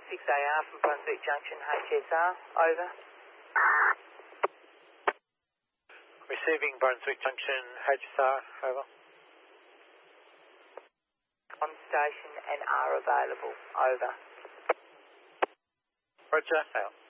6AR from Brunswick Junction, HSR, over. Receiving Brunswick Junction, HSR, over. On station and are available, over. Roger, out.